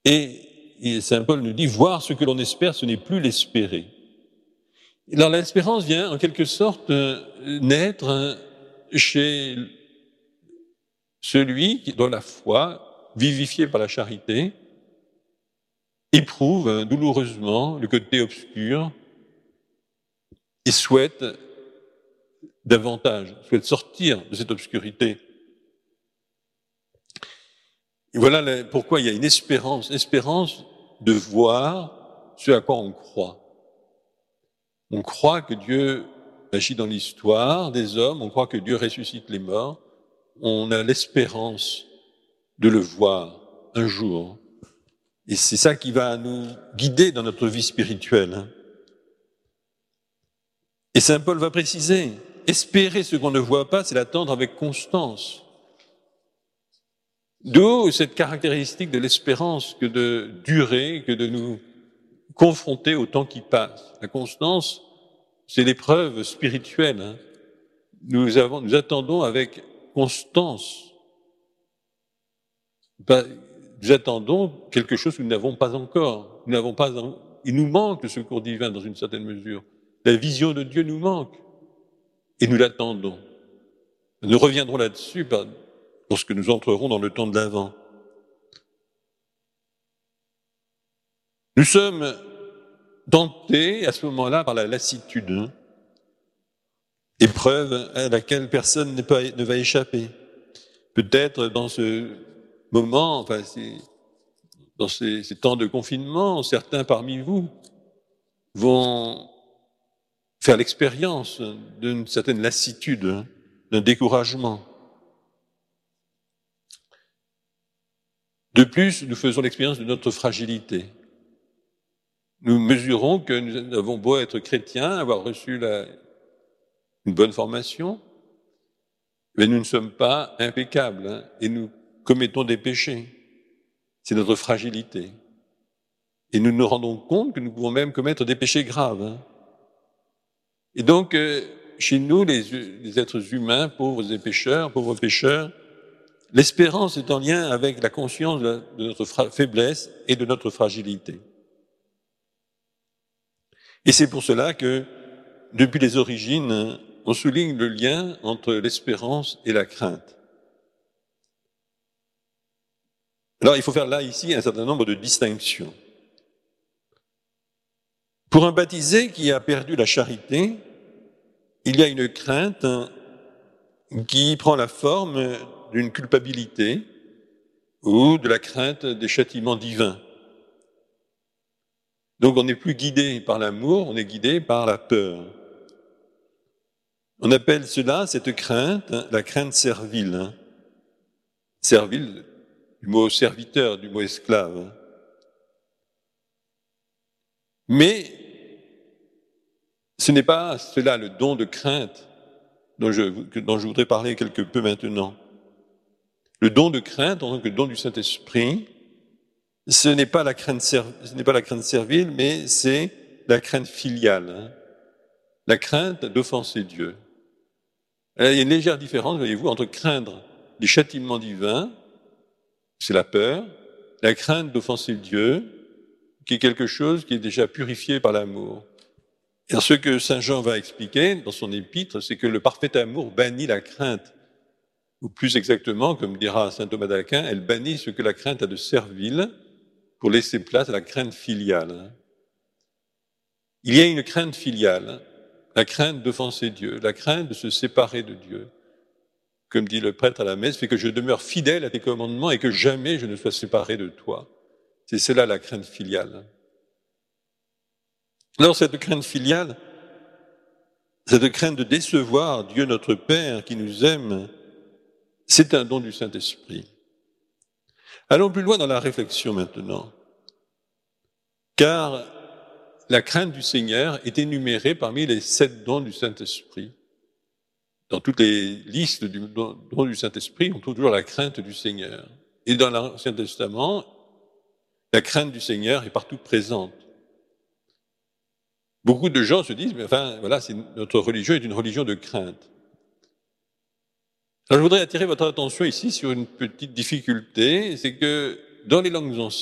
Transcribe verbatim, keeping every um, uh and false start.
Et, et saint Paul nous dit, voir ce que l'on espère, ce n'est plus l'espérer. Alors l'espérance vient en quelque sorte euh, naître hein, chez celui qui, dont la foi, vivifiée par la charité, éprouve hein, douloureusement le côté obscur et souhaite davantage, souhaite sortir de cette obscurité. Et voilà pourquoi il y a une espérance, espérance de voir ce à quoi on croit. On croit que Dieu agit dans l'histoire des hommes, on croit que Dieu ressuscite les morts, on a l'espérance de le voir un jour. Et c'est ça qui va nous guider dans notre vie spirituelle. Et saint Paul va préciser, espérer ce qu'on ne voit pas, c'est l'attendre avec constance. D'où cette caractéristique de l'espérance que de durer, que de nous confronter au temps qui passe. La constance, c'est l'épreuve spirituelle. Hein. Nous, avons, nous attendons avec constance. Nous attendons quelque chose que nous n'avons pas encore. Nous n'avons pas. En... Il nous manque le secours divin dans une certaine mesure. La vision de Dieu nous manque. Et nous l'attendons. Nous reviendrons là-dessus lorsque nous entrerons dans le temps de l'Avent. Nous sommes tentés à ce moment-là par la lassitude, hein, épreuve à laquelle personne ne, peut, ne va échapper. Peut-être dans ce moment, enfin, dans ces, ces temps de confinement, certains parmi vous vont faire l'expérience d'une certaine lassitude, hein, d'un découragement. De plus, nous faisons l'expérience de notre fragilité. Nous mesurons que nous avons beau être chrétiens, avoir reçu la, une bonne formation, mais nous ne sommes pas impeccables hein, et nous commettons des péchés. C'est notre fragilité. Et nous nous rendons compte que nous pouvons même commettre des péchés graves. Hein. Et donc, euh, chez nous, les, les êtres humains, pauvres et pécheurs, pauvres pécheurs, l'espérance est en lien avec la conscience de, la, de notre fra- faiblesse et de notre fragilité. Et c'est pour cela que, depuis les origines, on souligne le lien entre l'espérance et la crainte. Alors, il faut faire là, ici, un certain nombre de distinctions. Pour un baptisé qui a perdu la charité, il y a une crainte qui prend la forme d'une culpabilité ou de la crainte des châtiments divins. Donc, on n'est plus guidé par l'amour, on est guidé par la peur. On appelle cela, cette crainte, la crainte servile. Servile, du mot serviteur, du mot esclave. Mais ce n'est pas cela le don de crainte dont je, dont je voudrais parler quelque peu maintenant. Le don de crainte, en tant que don du Saint-Esprit, ce n'est pas la crainte, ce n'est pas la crainte servile, mais c'est la crainte filiale, hein, la crainte d'offenser Dieu. Alors, il y a une légère différence, voyez-vous, entre craindre les châtiments divins, c'est la peur, la crainte d'offenser Dieu, qui est quelque chose qui est déjà purifié par l'amour. Et ce que saint Jean va expliquer dans son épître, c'est que le parfait amour bannit la crainte. Ou plus exactement, comme dira saint Thomas d'Aquin, elle bannit ce que la crainte a de servile pour laisser place à la crainte filiale. Il y a une crainte filiale, la crainte d'offenser Dieu, la crainte de se séparer de Dieu. Comme dit le prêtre à la messe, fait que je demeure fidèle à tes commandements et que jamais je ne sois séparé de toi. C'est cela la crainte filiale. Alors cette crainte filiale, cette crainte de décevoir Dieu notre Père qui nous aime, c'est un don du Saint-Esprit. Allons plus loin dans la réflexion maintenant, car la crainte du Seigneur est énumérée parmi les sept dons du Saint-Esprit. Dans toutes les listes du don du Saint-Esprit, on trouve toujours la crainte du Seigneur. Et dans l'Ancien Testament, la crainte du Seigneur est partout présente. Beaucoup de gens se disent, mais enfin, voilà, c'est, notre religion est une religion de crainte. Alors, je voudrais attirer votre attention ici sur une petite difficulté, c'est que dans les langues anciennes,